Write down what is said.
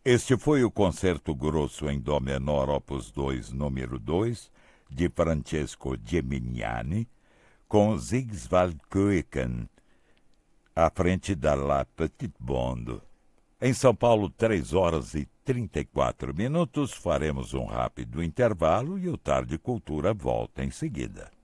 Este foi o Concerto Grosso em Dó menor, opus 2, número 2, de Francesco Geminiani, com Sigiswald Köken, à frente da La Petite Bande. Em São Paulo, 3h34. Faremos um rápido intervalo e o Tarde Cultura volta em seguida.